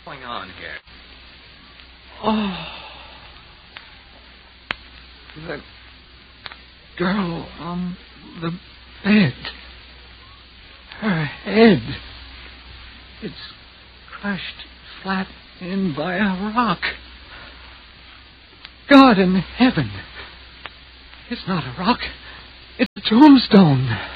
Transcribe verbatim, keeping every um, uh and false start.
What's going on here? Oh, the girl on the bed. Her head. It's crushed flat in by a rock. God in heaven. It's not a rock. It's a tombstone.